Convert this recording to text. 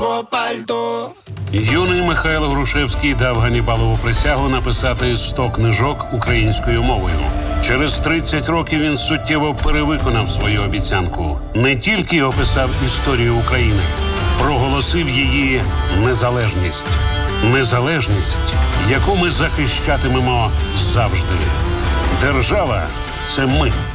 по пальто. Юний Михайло Грушевський дав Ганнібалову присягу написати 100 книжок українською мовою. Через 30 років він суттєво перевиконав свою обіцянку. Не тільки описав історію України, проголосив її незалежність. Незалежність, яку ми захищатимемо завжди. Держава – це ми.